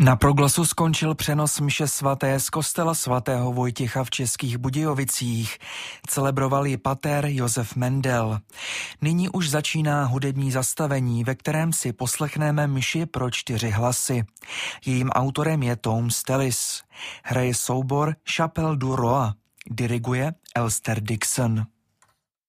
Na Proglasu skončil přenos mše svaté z kostela svatého Vojtěcha v Českých Budějovicích. Celebroval ji pater Josef Mendel. Nyní už začíná hudební zastavení, ve kterém si poslechneme mši pro 4 hlasy. Jejím autorem je Tom Stellis. Hraje soubor Chapelle du Roi. Diriguje Elster Dixon.